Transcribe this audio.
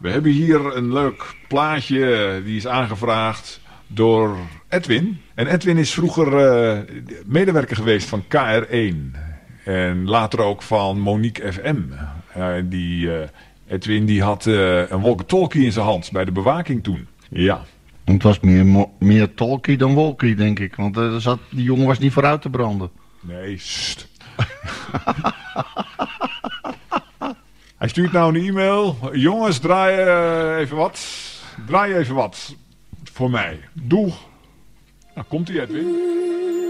We hebben hier een leuk plaatje. Die is aangevraagd door Edwin. En Edwin is vroeger medewerker geweest van KR1. En later ook van Monique FM. Edwin die had een walkie-talkie in zijn hand bij de bewaking toen. Ja. Het was meer talkie dan walkie, denk ik. Want die jongen was niet vooruit te branden. Nee, sst. Hij stuurt nou een e-mail. Jongens, draai even wat. Draai even wat. Voor mij. Doeg. Nou, komt ie, Edwin.